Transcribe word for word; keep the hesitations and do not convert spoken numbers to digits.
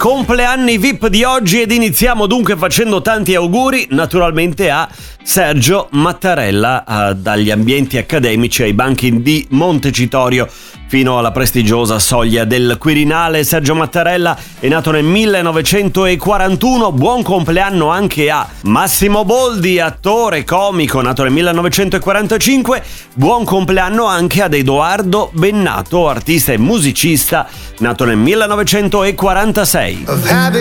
compleanni V I P di oggi ed iniziamo dunque facendo tanti auguri naturalmente a Sergio Mattarella, eh, dagli ambienti accademici ai banchi di Montecitorio fino alla prestigiosa soglia del Quirinale. Sergio Mattarella è nato nel millenovecentoquarantuno. Buon compleanno anche a Massimo Boldi, attore comico, nato nel millenovecentoquarantacinque. Buon compleanno anche ad Edoardo Bennato, artista e musicista, nato nel millenovecentoquarantasei.